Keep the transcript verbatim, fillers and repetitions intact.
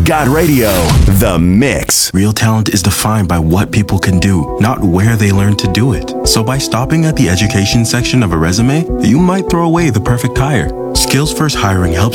Dot Radio, The Mix. Real talent is defined by what people can do, not where they learn to do it. So by stopping at the education section of a resume, you might throw away the perfect hire. Skills First Hiring helps